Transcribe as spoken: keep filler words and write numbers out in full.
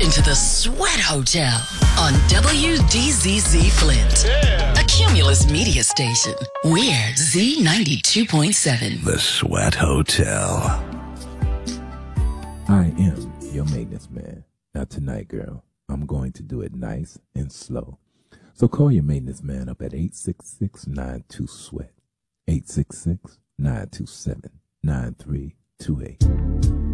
into the Sweat Hotel on W D Z Z Flint, yeah. A Cumulus media station. We're Z ninety-two point seven. The Sweat Hotel. I am your maintenance man. Now tonight, girl, I'm going to do it nice and slow. So call your maintenance man up at eight six six, nine two, sweat. eight six six, nine two seven, nine three two eight.